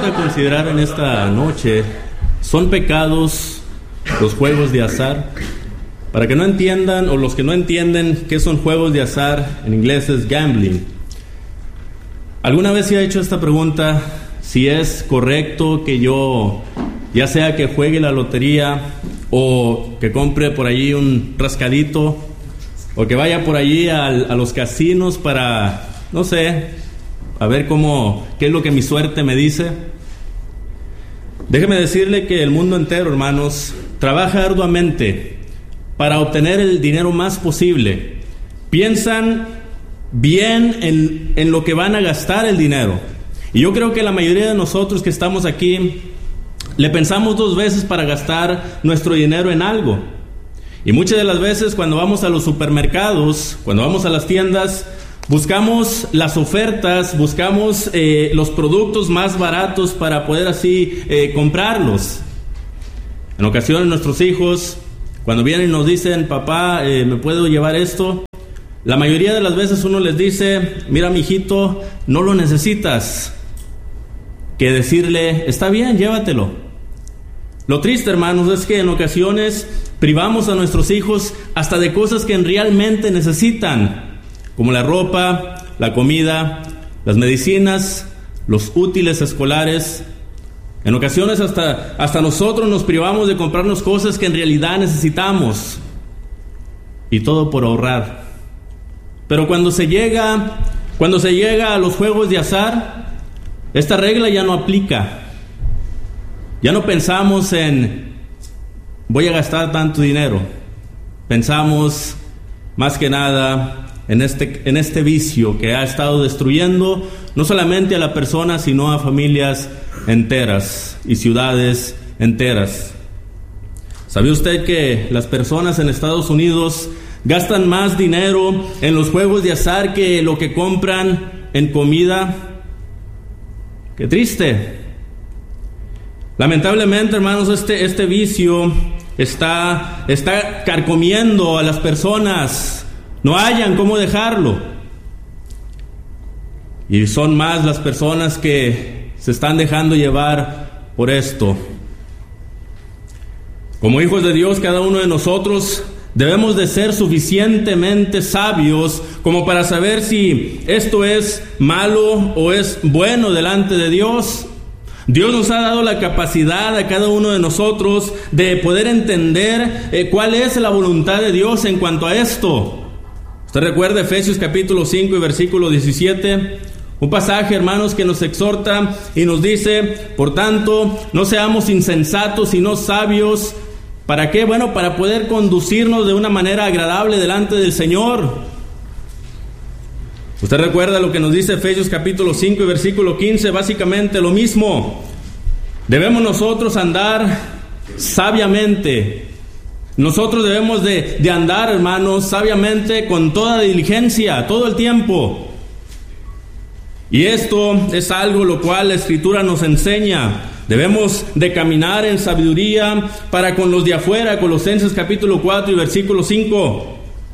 a considerar en esta noche, ¿son pecados los juegos de azar? Para que no entiendan, o los que no entienden qué son juegos de azar, en inglés es gambling. ¿Alguna vez se ha hecho esta pregunta? Si es correcto que yo, ya sea que juegue la lotería, o que compre por allí un rascadito, o que vaya por allí a los casinos para, no sé, a ver qué es lo que mi suerte me dice. Déjeme decirle que el mundo entero, hermanos, trabaja arduamente para obtener el dinero más posible. Piensan bien en lo que van a gastar el dinero. Y yo creo que la mayoría de nosotros que estamos aquí le pensamos 2 veces para gastar nuestro dinero en algo. Y muchas de las veces cuando vamos a los supermercados, cuando vamos a las tiendas, buscamos las ofertas, buscamos los productos más baratos para poder así comprarlos. En ocasiones nuestros hijos, cuando vienen y nos dicen, papá, ¿me puedo llevar esto? La mayoría de las veces uno les dice, mira, mijito, no lo necesitas. Que decirle, está bien, llévatelo. Lo triste, hermanos, es que en ocasiones privamos a nuestros hijos hasta de cosas que realmente necesitan, como la ropa, la comida, las medicinas, los útiles escolares. En ocasiones hasta nosotros nos privamos de comprarnos cosas que en realidad necesitamos, y todo por ahorrar. Pero cuando se llega a los juegos de azar, esta regla ya no aplica. Ya no pensamos en voy a gastar tanto dinero. Pensamos más que nada en este vicio que ha estado destruyendo no solamente a la persona, sino a familias enteras y ciudades enteras. ¿Sabe usted que las personas en Estados Unidos gastan más dinero en los juegos de azar que lo que compran en comida? ¡Qué triste! Lamentablemente, hermanos, este vicio está carcomiendo a las personas. No hallan cómo dejarlo. Y son más las personas que se están dejando llevar por esto. Como hijos de Dios, cada uno de nosotros debemos de ser suficientemente sabios como para saber si esto es malo o es bueno delante de Dios. Dios nos ha dado la capacidad a cada uno de nosotros de poder entender cuál es la voluntad de Dios en cuanto a esto. Usted recuerda Efesios capítulo 5 y versículo 17, un pasaje, hermanos, que nos exhorta y nos dice, por tanto, no seamos insensatos sino sabios. ¿Para qué? Bueno, para poder conducirnos de una manera agradable delante del Señor. Usted recuerda lo que nos dice Efesios capítulo 5 y versículo 15, básicamente lo mismo. Debemos nosotros andar sabiamente. Nosotros debemos de andar, hermanos, sabiamente con toda diligencia, todo el tiempo. Y esto es algo lo cual la Escritura nos enseña. Debemos de caminar en sabiduría para con los de afuera, Colosenses capítulo 4 y versículo 5.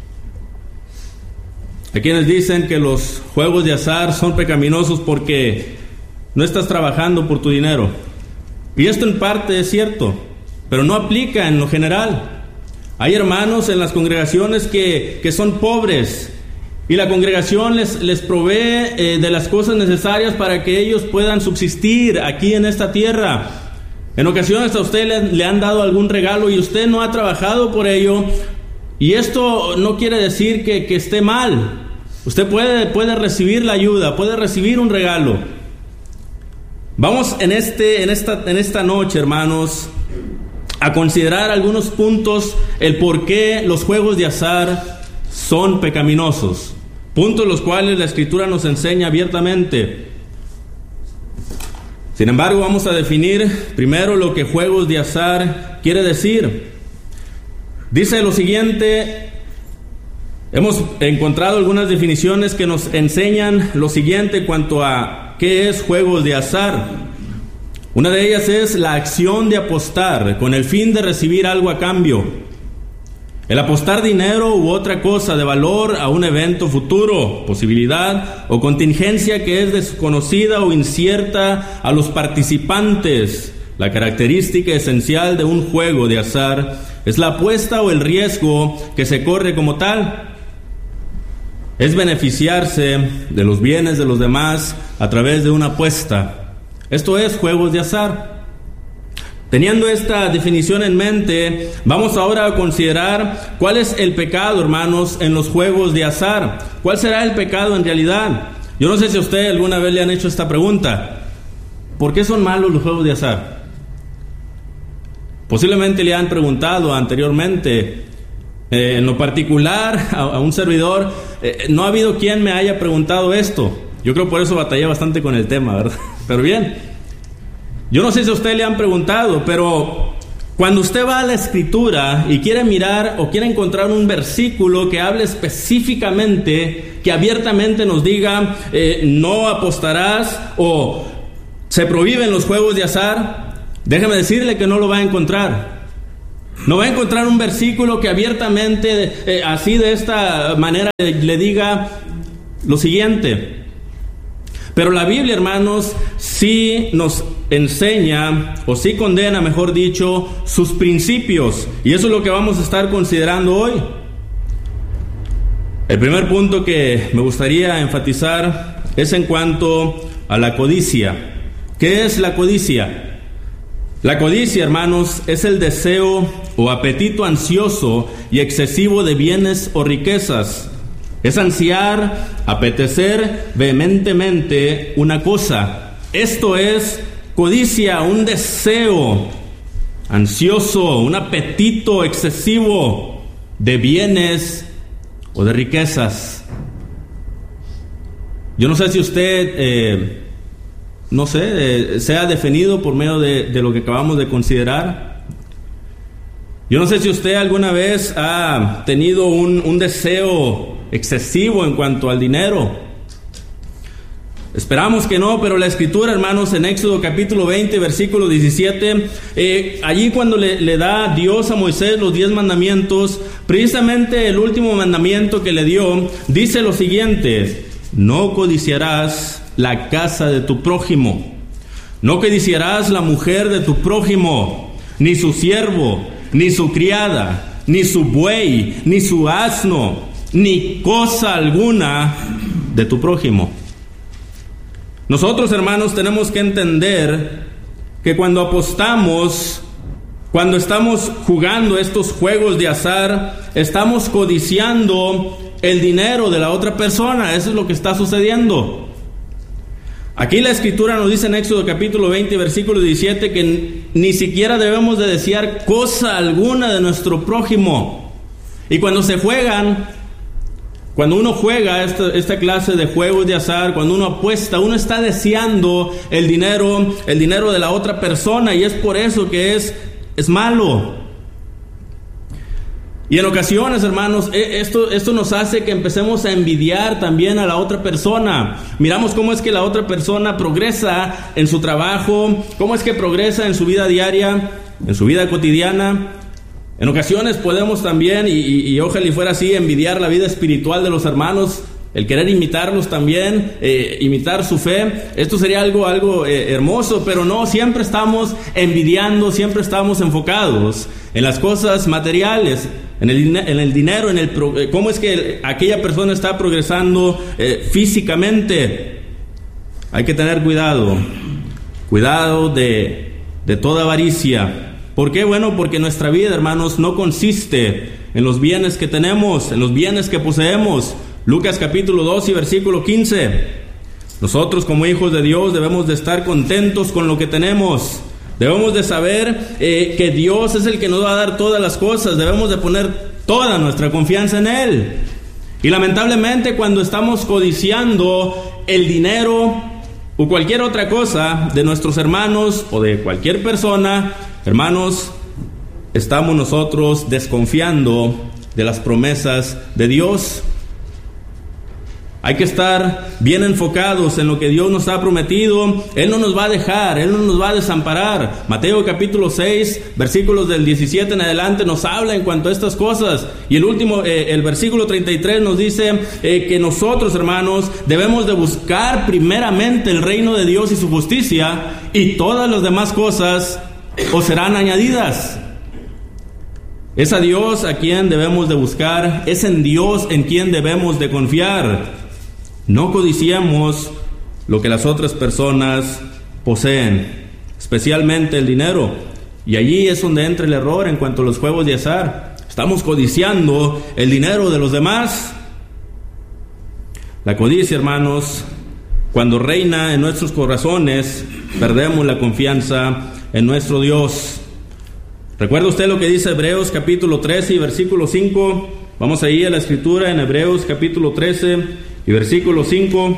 Hay quienes dicen que los juegos de azar son pecaminosos porque no estás trabajando por tu dinero. Y esto en parte es cierto, pero no aplica en lo general. Hay hermanos en las congregaciones que son pobres y la congregación les provee de las cosas necesarias para que ellos puedan subsistir aquí en esta tierra. En ocasiones a usted le han dado algún regalo y usted no ha trabajado por ello. Y esto no quiere decir que esté mal. Usted puede recibir la ayuda, puede recibir un regalo. Vamos en esta noche, hermanos, a considerar algunos puntos, el por qué los juegos de azar son pecaminosos. Puntos los cuales la Escritura nos enseña abiertamente. Sin embargo, vamos a definir primero lo que juegos de azar quiere decir. Dice lo siguiente. Hemos encontrado algunas definiciones que nos enseñan lo siguiente en cuanto a qué es juegos de azar. Una de ellas es la acción de apostar con el fin de recibir algo a cambio. El apostar dinero u otra cosa de valor a un evento futuro, posibilidad o contingencia que es desconocida o incierta a los participantes. La característica esencial de un juego de azar es la apuesta o el riesgo que se corre como tal. Es beneficiarse de los bienes de los demás a través de una apuesta. Esto es juegos de azar. Teniendo esta definición en mente, vamos ahora a considerar cuál es el pecado, hermanos, en los juegos de azar. ¿Cuál será el pecado en realidad? Yo no sé si a usted alguna vez le han hecho esta pregunta. ¿Por qué son malos los juegos de azar? Posiblemente le han preguntado anteriormente. En lo particular, a un servidor, no ha habido quien me haya preguntado esto. Yo creo por eso batallé bastante con el tema, ¿verdad? Pero bien. Yo no sé si a usted le han preguntado, pero cuando usted va a la Escritura y quiere mirar o quiere encontrar un versículo que hable específicamente, que abiertamente nos diga no apostarás o se prohíben los juegos de azar, déjeme decirle que no lo va a encontrar. No va a encontrar un versículo que abiertamente, así de esta manera, le diga lo siguiente. Pero la Biblia, hermanos, sí nos enseña, o sí condena, mejor dicho, sus principios. Y eso es lo que vamos a estar considerando hoy. El primer punto que me gustaría enfatizar es en cuanto a la codicia. ¿Qué es la codicia? La codicia, hermanos, es el deseo o apetito ansioso y excesivo de bienes o riquezas. Es ansiar, apetecer vehementemente una cosa. Esto es codicia, un deseo ansioso, un apetito excesivo de bienes o de riquezas. Yo no sé si usted, sea definido por medio de lo que acabamos de considerar. Yo no sé si usted alguna vez ha tenido un deseo excesivo en cuanto al dinero. Esperamos que no, pero la Escritura, hermanos, en Éxodo capítulo 20, versículo 17, allí cuando le da Dios a Moisés los 10 mandamientos, precisamente el último mandamiento que le dio, dice lo siguiente: no codiciarás la casa de tu prójimo, no codiciarás la mujer de tu prójimo, ni su siervo, ni su criada, ni su buey, ni su asno, ni cosa alguna de tu prójimo. Nosotros, hermanos, tenemos que entender que cuando apostamos, cuando estamos jugando estos juegos de azar, estamos codiciando el dinero de la otra persona. Eso es lo que está sucediendo. Aquí la Escritura nos dice en Éxodo capítulo 20, versículo 17, que ni siquiera debemos de desear cosa alguna de nuestro prójimo. Y cuando uno juega esta clase de juegos de azar, cuando uno apuesta, uno está deseando el dinero de la otra persona, y es por eso que es malo. Y en ocasiones, hermanos, esto nos hace que empecemos a envidiar también a la otra persona. Miramos cómo es que la otra persona progresa en su trabajo, cómo es que progresa en su vida diaria, en su vida cotidiana. En ocasiones podemos también, y ojalá y fuera así, envidiar la vida espiritual de los hermanos, el querer imitarlos también, imitar su fe. Esto sería algo hermoso, pero no, siempre estamos envidiando, siempre estamos enfocados en las cosas materiales, en el dinero, cómo es que aquella persona está progresando físicamente. Hay que tener cuidado de toda avaricia. ¿Por qué? Bueno, porque nuestra vida, hermanos, no consiste en los bienes que tenemos, en los bienes que poseemos. Lucas capítulo 2 y versículo 15. Nosotros como hijos de Dios debemos de estar contentos con lo que tenemos. Debemos de saber que Dios es el que nos va a dar todas las cosas. Debemos de poner toda nuestra confianza en Él. Y lamentablemente cuando estamos codiciando el dinero o cualquier otra cosa de nuestros hermanos o de cualquier persona, hermanos, estamos nosotros desconfiando de las promesas de Dios. Hay que estar bien enfocados en lo que Dios nos ha prometido. Él no nos va a dejar, Él no nos va a desamparar. Mateo capítulo 6, versículos del 17 en adelante nos habla en cuanto a estas cosas. Y el último, el versículo 33 nos dice que nosotros, hermanos, debemos de buscar primeramente el reino de Dios y su justicia, y todas las demás cosas os serán añadidas. Es a Dios a quien debemos de buscar, es en Dios en quien debemos de confiar. No codiciemos lo que las otras personas poseen, especialmente el dinero. Y allí es donde entra el error en cuanto a los juegos de azar. Estamos codiciando el dinero de los demás. La codicia, hermanos, cuando reina en nuestros corazones, perdemos la confianza en nuestro Dios. ¿Recuerda usted lo que dice Hebreos capítulo 13 y versículo 5? Vamos ahí a la escritura en Hebreos capítulo 13 y versículo 5.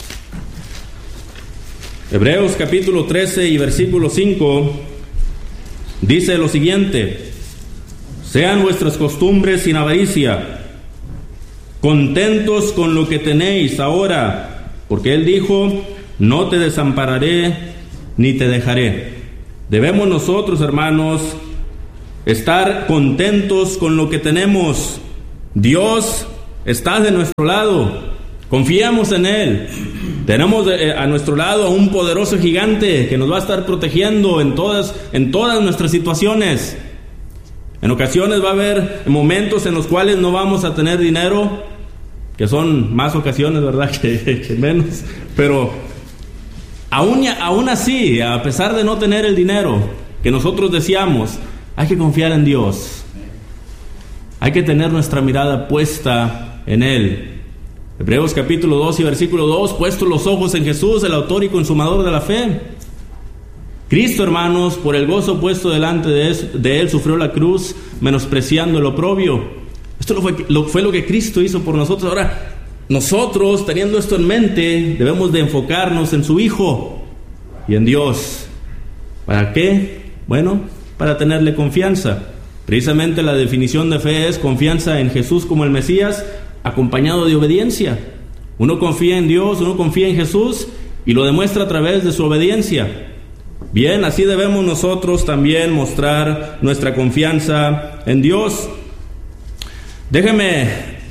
Hebreos capítulo 13 y versículo 5 dice lo siguiente: sean vuestras costumbres sin avaricia, contentos con lo que tenéis ahora, porque Él dijo: no te desampararé ni te dejaré. Debemos nosotros, hermanos, estar contentos con lo que tenemos. Dios está de nuestro lado. Confiamos en Él. Tenemos a nuestro lado a un poderoso gigante que nos va a estar protegiendo en todas nuestras situaciones. En ocasiones va a haber momentos en los cuales no vamos a tener dinero, que son más ocasiones, ¿verdad?, que menos. Pero aún así, a pesar de no tener el dinero que nosotros deseamos, hay que confiar en Dios. Hay que tener nuestra mirada puesta en Él. Hebreos capítulo 2 y versículo 2: puestos los ojos en Jesús, el autor y consumador de la fe. Cristo, hermanos, por el gozo puesto delante de Él, sufrió la cruz, menospreciando el oprobio. Esto fue lo que Cristo hizo por nosotros. Ahora, nosotros, teniendo esto en mente, debemos de enfocarnos en su Hijo y en Dios. ¿Para qué? Bueno, para tenerle confianza. Precisamente la definición de fe es confianza en Jesús como el Mesías, acompañado de obediencia. Uno confía en Dios, uno confía en Jesús y lo demuestra a través de su obediencia. Bien, así debemos nosotros también mostrar nuestra confianza en Dios. Déjeme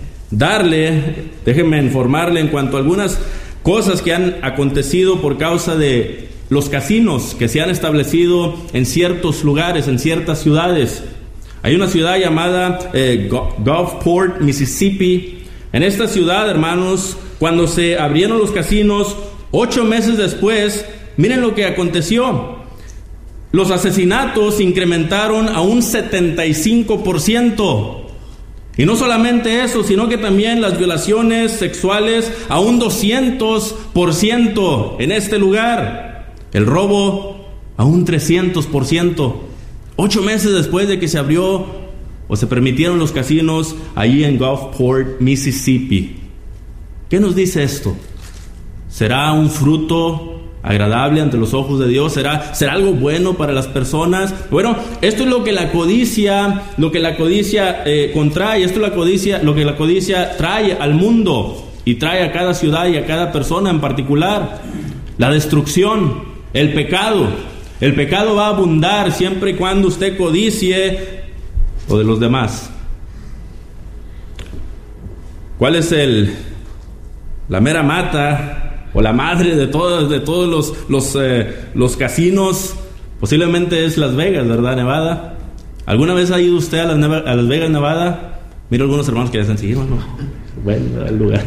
informarle en cuanto a algunas cosas que han acontecido por causa de los casinos que se han establecido en ciertos lugares, en ciertas ciudades. Hay una ciudad llamada Gulfport, Mississippi. En esta ciudad, hermanos, cuando se abrieron los casinos, 8 meses después, miren lo que aconteció. Los asesinatos se incrementaron a un 75%. Y no solamente eso, sino que también las violaciones sexuales a un 200% en este lugar. El robo a un 300%. 8 meses después de que se abrió o se permitieron los casinos allí en Gulfport, Mississippi. ¿Qué nos dice esto? ¿Será un fruto agradable ante los ojos de Dios? ¿Será algo bueno para las personas? Bueno, esto es lo que la codicia contrae. Esto es lo que la codicia trae al mundo y trae a cada ciudad y a cada persona en particular. La destrucción, el pecado. El pecado va a abundar siempre y cuando usted codicie lo de los demás. ¿Cuál es la mera mata o la madre de todos los casinos? Posiblemente es Las Vegas, ¿verdad? Nevada. ¿Alguna vez ha ido usted a Las Vegas, Nevada? Miro algunos hermanos que dicen, sí, no. Bueno, el lugar.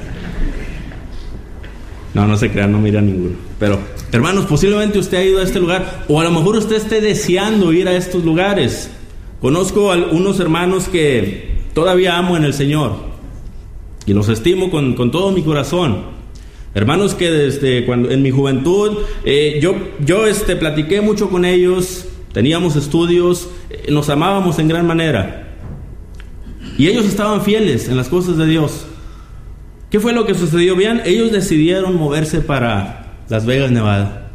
No se crean, no mira ninguno. Pero, hermanos, posiblemente usted ha ido a este lugar, o a lo mejor usted esté deseando ir a estos lugares. Conozco a unos hermanos que todavía amo en el Señor y los estimo con todo mi corazón. Hermanos que desde cuando en mi juventud yo platiqué mucho con ellos, teníamos estudios, nos amábamos en gran manera y ellos estaban fieles en las cosas de Dios. ¿Qué fue lo que sucedió? Bien, ellos decidieron moverse para Las Vegas, Nevada.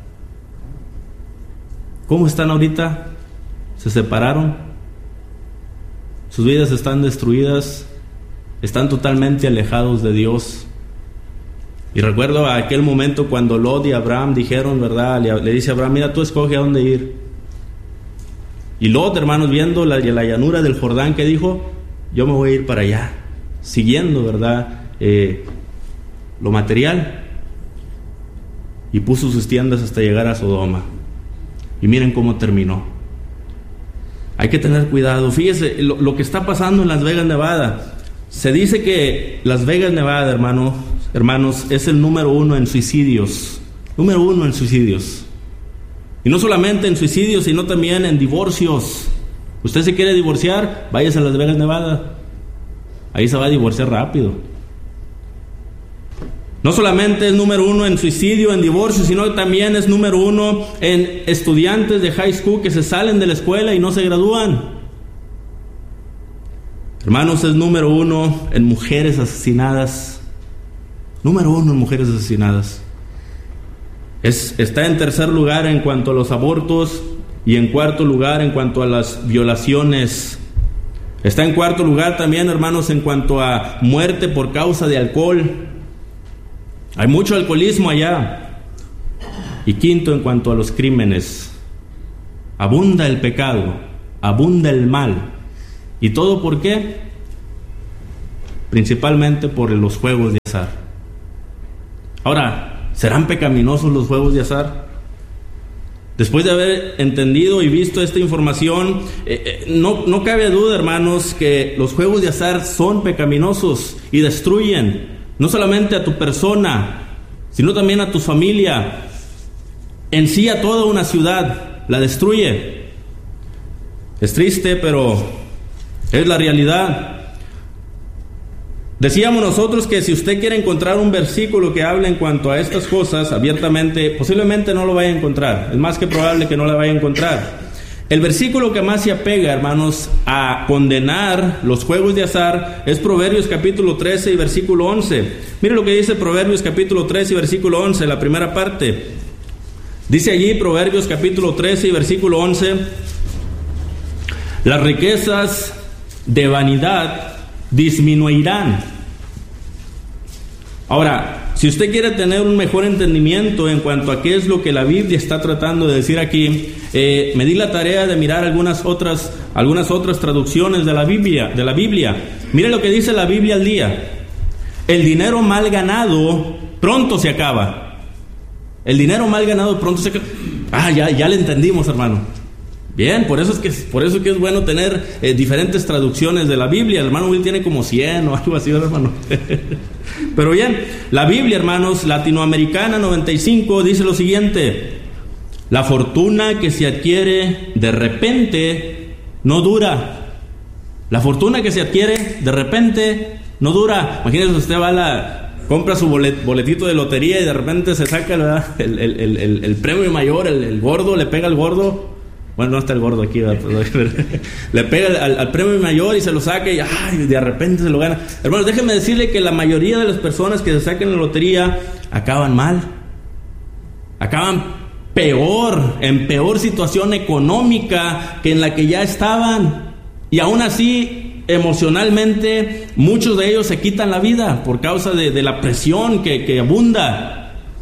¿Cómo están ahorita? Se separaron, sus vidas están destruidas, están totalmente alejados de Dios. Y recuerdo aquel momento cuando Lot y Abraham dijeron, ¿verdad? Le dice a Abraham, mira, tú escoge a dónde ir. Y Lot, hermanos, viendo la llanura del Jordán, que dijo, yo me voy a ir para allá, siguiendo, ¿verdad? Lo material. Y puso sus tiendas hasta llegar a Sodoma. Y miren cómo terminó. Hay que tener cuidado. Fíjese lo que está pasando en Las Vegas, Nevada. Se dice que Las Vegas, Nevada, hermanos, es el número 1 en suicidios. Número 1 en suicidios. Y no solamente en suicidios, sino también en divorcios. Usted se quiere divorciar, váyase a Las Vegas, Nevada. Ahí se va a divorciar rápido. No solamente es número 1 en suicidio, en divorcio, sino también es número 1 en estudiantes de high school que se salen de la escuela y no se gradúan. Hermanos, es número 1 en mujeres asesinadas. Número 1 en mujeres asesinadas. Está en tercer lugar en cuanto a los abortos y en cuarto lugar en cuanto a las violaciones. Está en cuarto lugar también, hermanos, en cuanto a muerte por causa de alcohol. Hay mucho alcoholismo allá. Y quinto, en cuanto a los crímenes. Abunda el pecado, abunda el mal. ¿Y todo por qué? Principalmente por los juegos de azar. Ahora, ¿serán pecaminosos los juegos de azar? Después de haber entendido y visto esta información, no cabe duda, hermanos, que los juegos de azar son pecaminosos y destruyen no solamente a tu persona, sino también a tu familia, en sí a toda una ciudad, la destruye. Es triste, pero es la realidad. Decíamos nosotros que si usted quiere encontrar un versículo que hable en cuanto a estas cosas abiertamente, posiblemente no lo vaya a encontrar. Es más que probable que no lo vaya a encontrar. El versículo que más se apega, hermanos, a condenar los juegos de azar es Proverbios capítulo 13 y versículo 11. Mire lo que dice Proverbios capítulo 13 y versículo 11, la primera parte. Dice allí Proverbios capítulo 13 y versículo 11: las riquezas de vanidad disminuirán. Ahora, si usted quiere tener un mejor entendimiento en cuanto a qué es lo que la Biblia está tratando de decir aquí, me di la tarea de mirar algunas otras traducciones de la Biblia. Mire lo que dice la Biblia al día: el dinero mal ganado pronto se acaba. El dinero mal ganado pronto se acaba. Ya le entendimos, hermano. Bien, por eso que es bueno tener diferentes traducciones de la Biblia. El hermano Will tiene como 100 o algo así, hermano. Pero bien, la Biblia, hermanos, latinoamericana 95, dice lo siguiente: la fortuna que se adquiere de repente no dura. La fortuna que se adquiere de repente no dura. Imagínese, usted compra su boletito de lotería y de repente se saca el premio mayor, el gordo, le pega al gordo. Bueno, no está el gordo aquí, le pega al premio mayor y se lo saca y de repente se lo gana. Hermanos, déjenme decirle que la mayoría de las personas que se sacan la lotería acaban mal, acaban en peor situación económica que en la que ya estaban, y aún así emocionalmente muchos de ellos se quitan la vida por causa de la presión que abunda.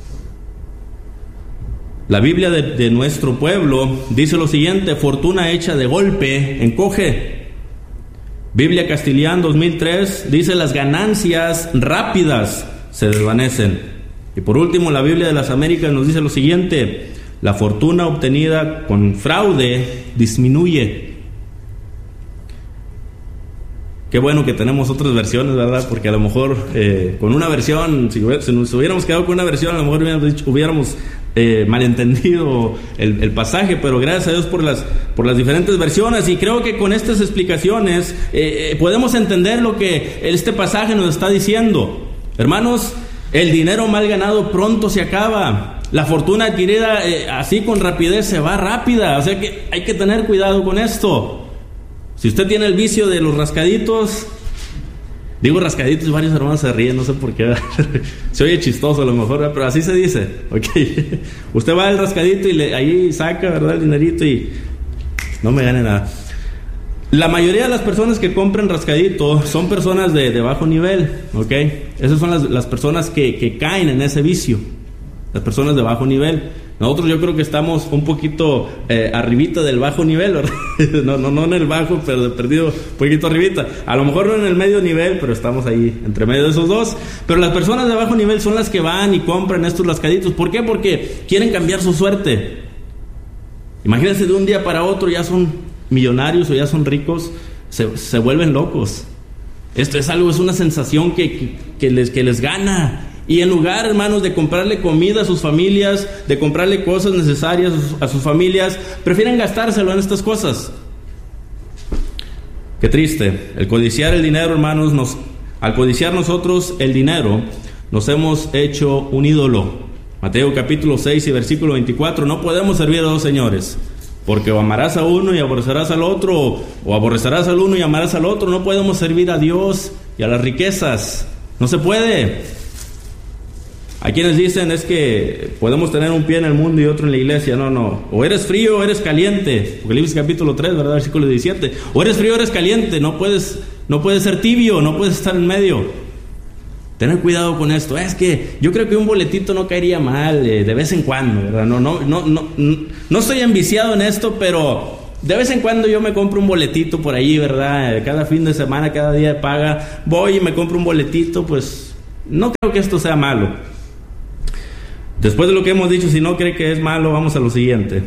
La Biblia de nuestro pueblo dice lo siguiente: fortuna hecha de golpe encoge. Biblia Castilian 2003 dice: las ganancias rápidas se desvanecen. Y por último, la Biblia de las Américas nos dice lo siguiente: la fortuna obtenida con fraude disminuye. Qué bueno que tenemos otras versiones, ¿verdad? Porque a lo mejor con una versión, si nos hubiéramos quedado con una versión, a lo mejor hubiéramos malentendido el pasaje, pero gracias a Dios por las diferentes versiones. Y creo que con estas explicaciones podemos entender lo que este pasaje nos está diciendo. Hermanos, el dinero mal ganado pronto se acaba. La fortuna adquirida así con rapidez se va rápida. O sea que hay que tener cuidado con esto. Si usted tiene el vicio de los rascaditos, digo rascaditos, varios hermanos se ríen, no sé por qué. Se oye chistoso a lo mejor, pero así se dice. Okay. Usted va al rascadito y ahí saca, ¿verdad?, el dinerito y no me gane nada. La mayoría de las personas que compran rascadito son personas de bajo nivel, ¿ok? Esas son las personas que caen en ese vicio, las personas de bajo nivel. Nosotros yo creo que estamos un poquito arribita del bajo nivel, ¿verdad? no en el bajo, pero de perdido un poquito arribita. A lo mejor no en el medio nivel, pero estamos ahí entre medio de esos dos. Pero las personas de bajo nivel son las que van y compran estos rascaditos. ¿Por qué? Porque quieren cambiar su suerte. Imagínense, de un día para otro ya son millonarios o ya son ricos, se vuelven locos. Esto es algo, es una sensación que les gana. Y en lugar, hermanos, de comprarle comida a sus familias, de comprarle cosas necesarias a sus familias, prefieren gastárselo en estas cosas. Qué triste. El codiciar el dinero, hermanos, al codiciar nosotros el dinero, nos hemos hecho un ídolo. Mateo capítulo 6 y versículo 24. No podemos servir a dos señores, porque o amarás a uno y aborrecerás al otro, o aborrecerás al uno y amarás al otro. No podemos servir a Dios y a las riquezas. No se puede. Hay quienes dicen es que podemos tener un pie en el mundo y otro en la iglesia. No. O eres frío o eres caliente. Apocalipsis capítulo 3, ¿verdad? Versículo 17. O eres frío o eres caliente. No puedes ser tibio, no puedes estar en medio. Tener cuidado con esto. Es que yo creo que un boletito no caería mal de vez en cuando, ¿verdad? No estoy enviciado en esto, pero de vez en cuando yo me compro un boletito por ahí, ¿verdad? Cada fin de semana, cada día de paga, voy y me compro un boletito. Pues no creo que esto sea malo. Después de lo que hemos dicho, si no cree que es malo, vamos a lo siguiente.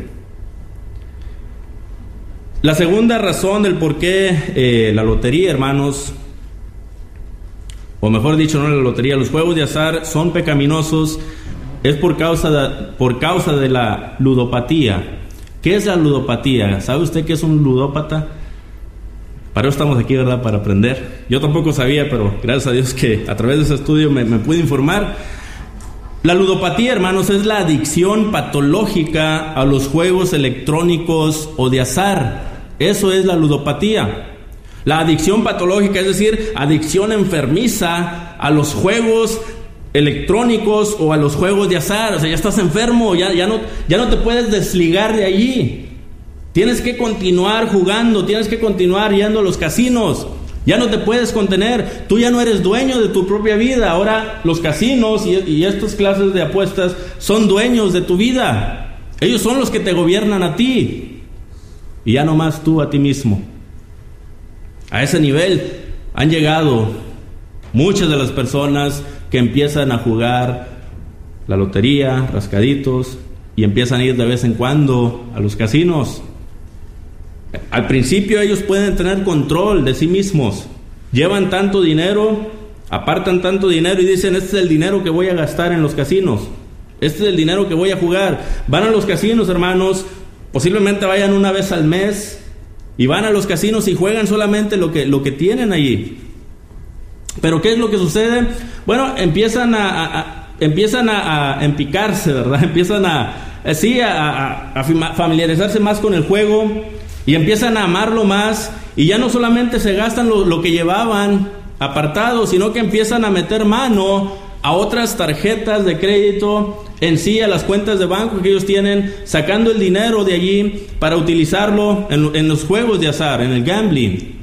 La segunda razón del por qué la lotería, hermanos, o mejor dicho, no la lotería, los juegos de azar son pecaminosos, es por causa de la ludopatía. ¿Qué es la ludopatía? ¿Sabe usted qué es un ludópata? Para eso estamos aquí, ¿verdad? Para aprender. Yo tampoco sabía, pero gracias a Dios que a través de ese estudio me pude informar. La ludopatía, hermanos, es la adicción patológica a los juegos electrónicos o de azar. Eso es la ludopatía. La adicción patológica, es decir, adicción enfermiza a los juegos electrónicos o a los juegos de azar. O sea, ya estás enfermo, ya no te puedes desligar de allí. Tienes que continuar jugando, tienes que continuar yendo a los casinos. Ya no te puedes contener. Tú ya no eres dueño de tu propia vida. Ahora los casinos y estas clases de apuestas son dueños de tu vida. Ellos son los que te gobiernan a ti, y ya no más tú a ti mismo. A ese nivel han llegado muchas de las personas que empiezan a jugar la lotería, rascaditos, y empiezan a ir de vez en cuando a los casinos. Al principio ellos pueden tener control de sí mismos. Llevan tanto dinero, apartan tanto dinero y dicen: este es el dinero que voy a gastar en los casinos, este es el dinero que voy a jugar. Van a los casinos, hermanos, posiblemente vayan una vez al mes, y van a los casinos y juegan solamente lo que tienen allí. Pero ¿qué es lo que sucede? Bueno, empiezan a empicarse, ¿verdad? Empiezan a familiarizarse más con el juego, y empiezan a amarlo más, y ya no solamente se gastan lo que llevaban apartado, sino que empiezan a meter mano a otras tarjetas de crédito, en sí a las cuentas de banco que ellos tienen, sacando el dinero de allí para utilizarlo en los juegos de azar, en el gambling.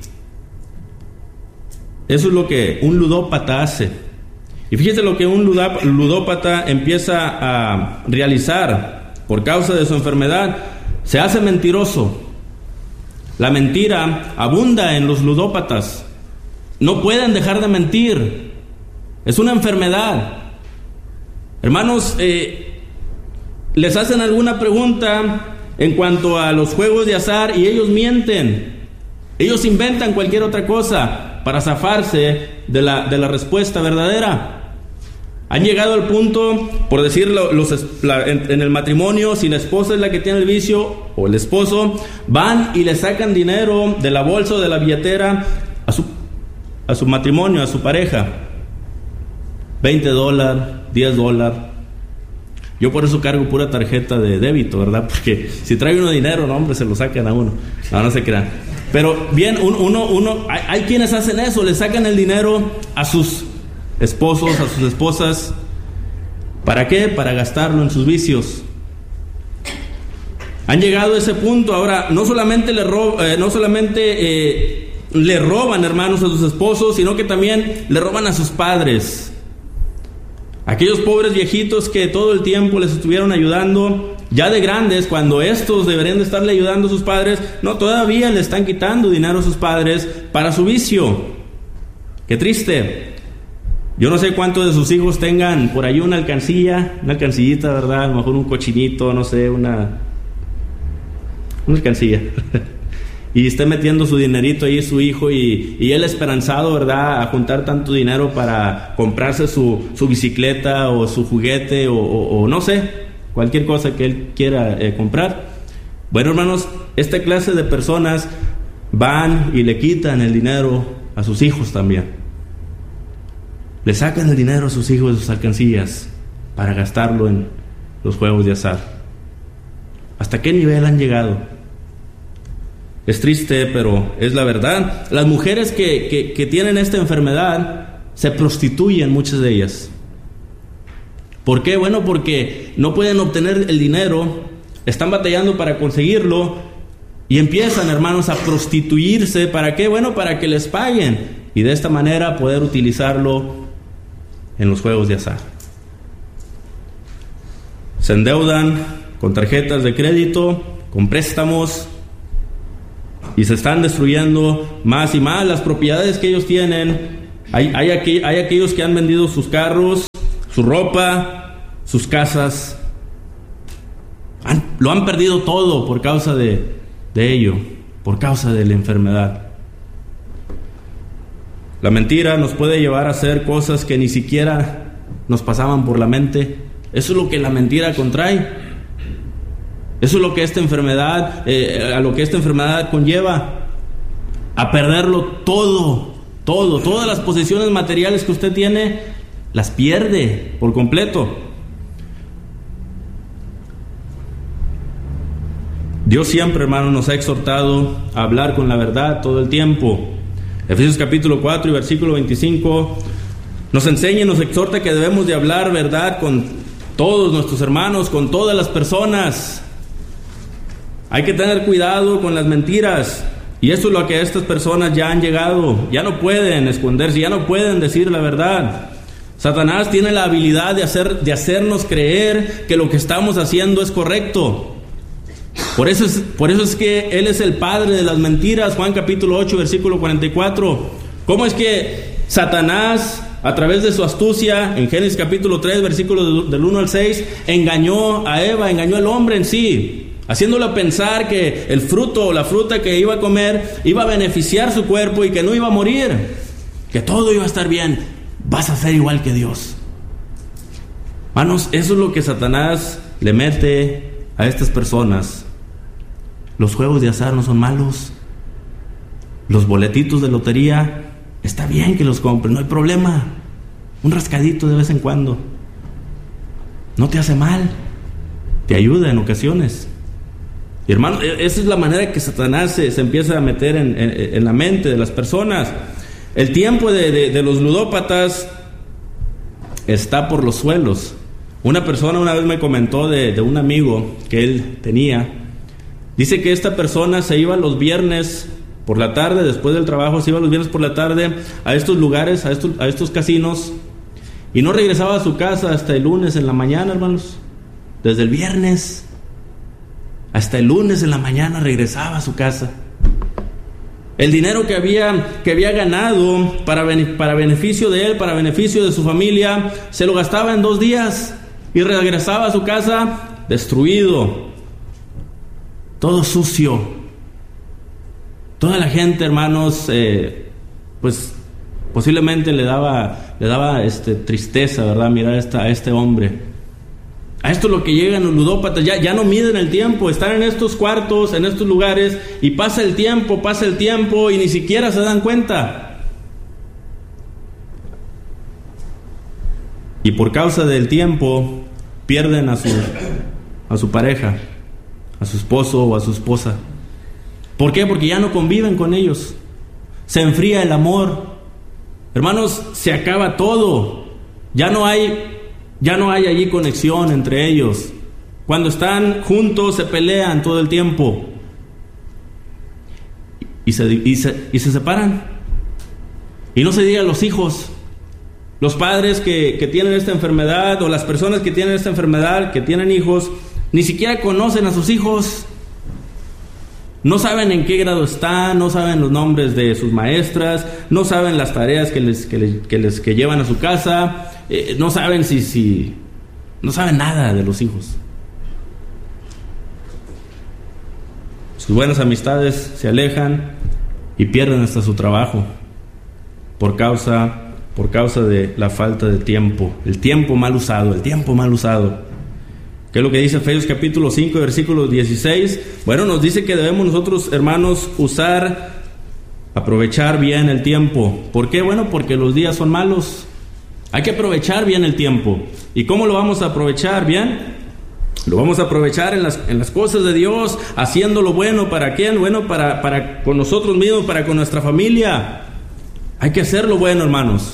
Eso es lo que un ludópata hace. Y fíjese lo que un ludópata empieza a realizar por causa de su enfermedad. Se hace mentiroso. La mentira abunda en los ludópatas. No pueden dejar de mentir. Es una enfermedad. Hermanos, les hacen alguna pregunta en cuanto a los juegos de azar y ellos mienten. Ellos inventan cualquier otra cosa para zafarse de la respuesta verdadera. Han llegado al punto, por decirlo, en el matrimonio, si la esposa es la que tiene el vicio, o el esposo, van y le sacan dinero de la bolsa o de la billetera a su matrimonio, a su pareja. $20, $10. Yo por eso cargo pura tarjeta de débito, ¿verdad? Porque si trae uno dinero, no, hombre, se lo sacan a uno. No se crean. Pero bien, hay quienes hacen eso, le sacan el dinero a sus esposos, a sus esposas. ¿Para qué? Para gastarlo en sus vicios. Han llegado a ese punto. Ahora, no solamente le roban, hermanos, a sus esposos, sino que también le roban a sus padres. Aquellos pobres viejitos que todo el tiempo les estuvieron ayudando, ya de grandes, cuando estos deberían de estarle ayudando a sus padres, no, todavía le están quitando dinero a sus padres para su vicio. Qué triste. Yo no sé cuántos de sus hijos tengan por ahí una alcancillita, ¿verdad? A lo mejor un cochinito, no sé, una alcancilla. Y esté metiendo su dinerito ahí su hijo y él esperanzado, ¿verdad?, a juntar tanto dinero para comprarse su bicicleta o su juguete o no sé, cualquier cosa que él quiera comprar. Bueno, hermanos, esta clase de personas van y le quitan el dinero a sus hijos también. Le sacan el dinero a sus hijos de sus alcancillas para gastarlo en los juegos de azar. ¿Hasta qué nivel han llegado? Es triste, pero es la verdad. Las mujeres que tienen esta enfermedad se prostituyen, muchas de ellas. ¿Por qué? Bueno, porque no pueden obtener el dinero, están batallando para conseguirlo y empiezan, hermanos, a prostituirse. ¿Para qué? Bueno, para que les paguen y de esta manera poder utilizarlo en los juegos de azar. Se endeudan con tarjetas de crédito, con préstamos, y se están destruyendo más y más las propiedades que ellos tienen. Hay aquellos que han vendido sus carros, su ropa, sus casas. Lo han perdido todo por causa de ello, por causa de la enfermedad. La mentira nos puede llevar a hacer cosas que ni siquiera nos pasaban por la mente. Eso es lo que la mentira contrae. Eso es lo que esta enfermedad, a lo que esta enfermedad conlleva, a perderlo todo. Todas las posesiones materiales que usted tiene, las pierde por completo. Dios siempre, hermano, nos ha exhortado a hablar con la verdad todo el tiempo. Efesios capítulo 4 y versículo 25 nos enseña y nos exhorta que debemos de hablar verdad con todos nuestros hermanos, con todas las personas. Hay que tener cuidado con las mentiras. Y esto es lo que estas personas ya han llegado. Ya no pueden esconderse, ya no pueden decir la verdad. Satanás tiene la habilidad de hacernos creer que lo que estamos haciendo es correcto. Por eso es que Él es el padre de las mentiras. Juan capítulo 8, versículo 44. ¿Cómo es que Satanás, a través de su astucia, en Génesis capítulo 3, versículo del 1 al 6, engañó a Eva, engañó al hombre en sí, haciéndole pensar que el fruto o la fruta que iba a comer iba a beneficiar su cuerpo y que no iba a morir, que todo iba a estar bien? Vas a ser igual que Dios. Hermanos, eso es lo que Satanás le mete a estas personas. Los juegos de azar no son malos. Los boletitos de lotería, está bien que los compren, no hay problema. Un rascadito de vez en cuando no te hace mal, te ayuda en ocasiones. Y hermano, esa es la manera que Satanás se empieza a meter en la mente de las personas. El tiempo de los ludópatas está por los suelos. Una persona una vez me comentó de un amigo que él tenía. Dice que esta persona se iba los viernes por la tarde, después del trabajo, se iba los viernes por la tarde a estos lugares, a estos casinos, y no regresaba a su casa hasta el lunes en la mañana, hermanos. Desde el viernes hasta el lunes en la mañana regresaba a su casa. El dinero que había ganado para beneficio de él, para beneficio de su familia, se lo gastaba en 2 días y regresaba a su casa destruido, todo sucio. Toda la gente, hermanos, pues posiblemente le daba tristeza, ¿verdad?, mirar a este hombre. A esto es lo que llegan los ludópatas. Ya no miden el tiempo, están en estos cuartos, en estos lugares, y pasa el tiempo y ni siquiera se dan cuenta. Y por causa del tiempo pierden a su pareja, a su esposo o a su esposa. ¿Por qué? Porque ya no conviven con ellos. Se enfría el amor. Hermanos, se acaba todo. Ya no hay allí conexión entre ellos. Cuando están juntos se pelean todo el tiempo y se separan. Y no se diga los hijos, los padres que tienen esta enfermedad, o las personas que tienen esta enfermedad, que tienen hijos, ni siquiera conocen a sus hijos. No saben en qué grado están, no saben los nombres de sus maestras, no saben las tareas que llevan a su casa, no saben no saben nada de los hijos. Sus buenas amistades se alejan y pierden hasta su trabajo por causa de la falta de tiempo, el tiempo mal usado. ¿Qué es lo que dice Efesios capítulo 5, versículo 16? Bueno, nos dice que debemos nosotros, hermanos, aprovechar bien el tiempo. ¿Por qué? Bueno, porque los días son malos. Hay que aprovechar bien el tiempo. ¿Y cómo lo vamos a aprovechar bien? Lo vamos a aprovechar en las cosas de Dios, haciendo lo bueno. ¿Para quién? Bueno, para con nosotros mismos, para con nuestra familia. Hay que hacer lo bueno, hermanos.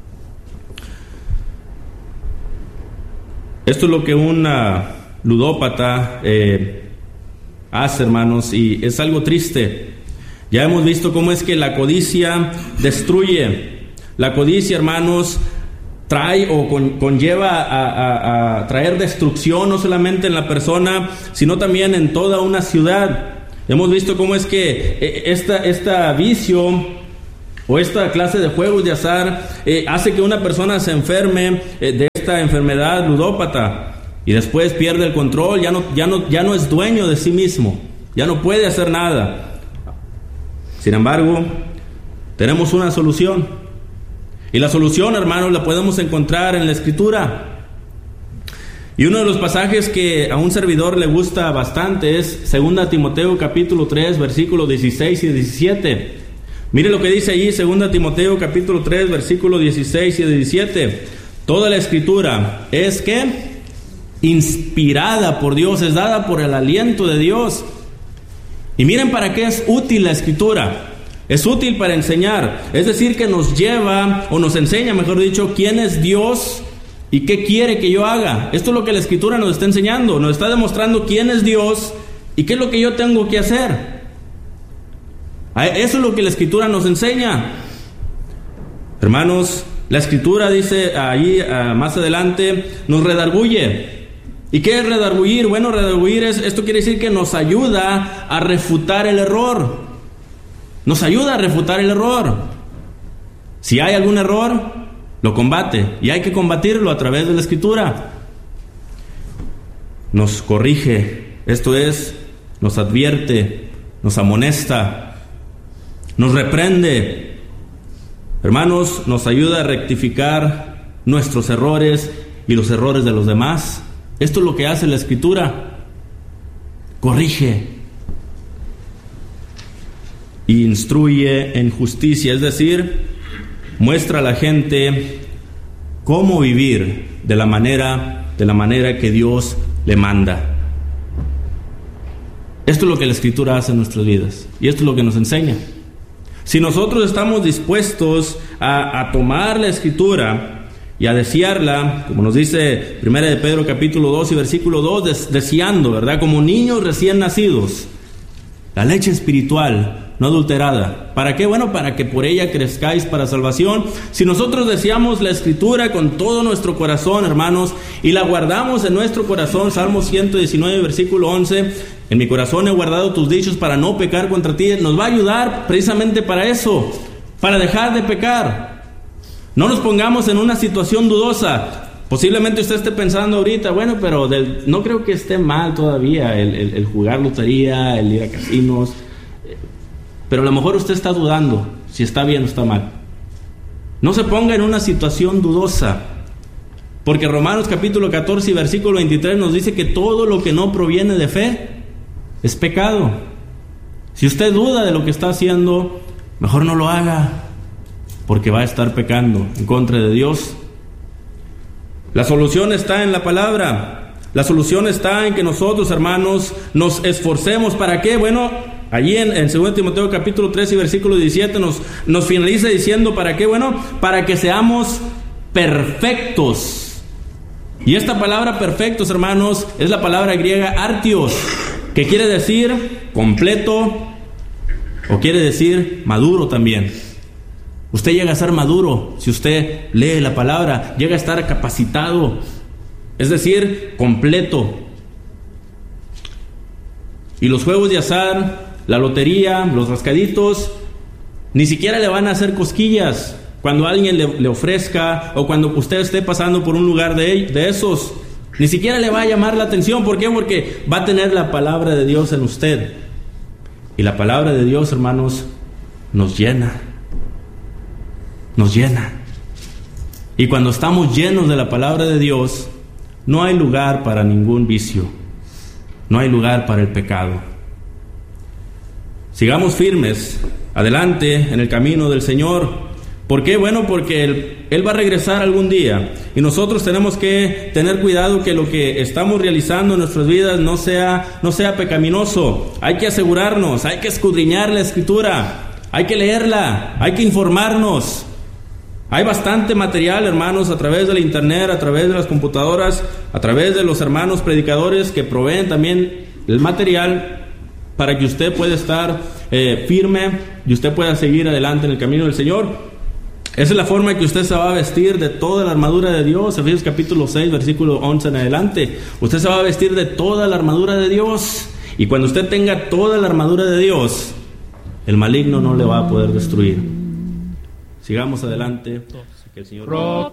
Esto es lo que un ludópata hace, hermanos, y es algo triste. Ya hemos visto cómo es que la codicia destruye. La codicia, hermanos, trae o conlleva a traer destrucción, no solamente en la persona, sino también en toda una ciudad. Hemos visto cómo es que esta vicio o esta clase de juegos de azar hace que una persona se enferme de esta enfermedad ludópata y después pierde el control, ya no es dueño de sí mismo, ya no puede hacer nada. Sin embargo, tenemos una solución. Y la solución, hermanos, la podemos encontrar en la Escritura. Y uno de los pasajes que a un servidor le gusta bastante es 2 Timoteo capítulo 3, versículos 16 y 17. Mire lo que dice allí 2 Timoteo capítulo 3, versículos 16 y 17. Toda la Escritura es ¿qué? Inspirada por Dios, es dada por el aliento de Dios. Y miren para qué es útil la Escritura. Es útil para enseñar, es decir, que nos lleva, o nos enseña, mejor dicho, quién es Dios y qué quiere que yo haga. Esto es lo que la Escritura nos está enseñando, nos está demostrando quién es Dios y qué es lo que yo tengo que hacer. Eso es lo que la Escritura nos enseña. Hermanos, la Escritura dice ahí más adelante, nos redarguye. ¿Y qué es redarguir? Bueno, redarguir esto quiere decir que nos ayuda a refutar el error. Nos ayuda a refutar el error. Si hay algún error, lo combate. Y hay que combatirlo a través de la Escritura. Nos corrige. Esto es, nos advierte, nos amonesta, nos reprende. Hermanos, nos ayuda a rectificar nuestros errores y los errores de los demás. Esto es lo que hace la Escritura. Corrige. Y instruye en justicia, es decir, muestra a la gente cómo vivir de la manera que Dios le manda. Esto es lo que la Escritura hace en nuestras vidas y esto es lo que nos enseña. Si nosotros estamos dispuestos a tomar la Escritura y a desearla, como nos dice 1 de Pedro capítulo 2 y versículo 2, deseando, ¿verdad? Como niños recién nacidos, la leche espiritual no adulterada. ¿Para qué? Bueno, para que por ella crezcáis para salvación. Si nosotros deseamos la Escritura con todo nuestro corazón, hermanos, y la guardamos en nuestro corazón, Salmo 119, versículo 11, en mi corazón he guardado tus dichos para no pecar contra ti, nos va a ayudar precisamente para eso, para dejar de pecar. No nos pongamos en una situación dudosa. Posiblemente usted esté pensando ahorita, bueno, pero no creo que esté mal todavía el jugar lotería, el ir a casinos. Pero a lo mejor usted está dudando si está bien o está mal. No se ponga en una situación dudosa, porque Romanos capítulo 14 y versículo 23 nos dice que todo lo que no proviene de fe es pecado. Si usted duda de lo que está haciendo, mejor no lo haga, porque va a estar pecando en contra de Dios. La solución está en la palabra. La solución está en que nosotros, hermanos, nos esforcemos. ¿Para qué? Bueno, allí en 2 Timoteo capítulo 3 y versículo 17 nos finaliza diciendo, ¿para qué? Bueno, para que seamos perfectos Y esta palabra perfectos, hermanos, es la palabra griega artios, que quiere decir completo o quiere decir maduro también. Usted llega a ser maduro si usted lee la palabra, llega a estar capacitado, es decir, completo. Y los juegos de azar, la lotería, los rascaditos, ni siquiera le van a hacer cosquillas cuando alguien le ofrezca, o cuando usted esté pasando por un lugar de esos. Ni siquiera le va a llamar la atención. ¿Por qué? Porque va a tener la palabra de Dios en usted. Y la palabra de Dios, hermanos, nos llena. Nos llena. Y cuando estamos llenos de la palabra de Dios, no hay lugar para ningún vicio. No hay lugar para el pecado. Sigamos firmes, adelante en el camino del Señor. ¿Por qué? Bueno, porque Él va a regresar algún día. Y nosotros tenemos que tener cuidado que lo que estamos realizando en nuestras vidas no sea pecaminoso. Hay que asegurarnos, hay que escudriñar la Escritura, hay que leerla, hay que informarnos. Hay bastante material, hermanos, a través del internet, a través de las computadoras, a través de los hermanos predicadores que proveen también el material para que usted pueda estar firme y usted pueda seguir adelante en el camino del Señor. Esa es la forma en que usted se va a vestir de toda la armadura de Dios. Efesios capítulo 6, versículo 11 en adelante. Usted se va a vestir de toda la armadura de Dios. Y cuando usted tenga toda la armadura de Dios, el maligno no le va a poder destruir. Sigamos adelante. Que el Señor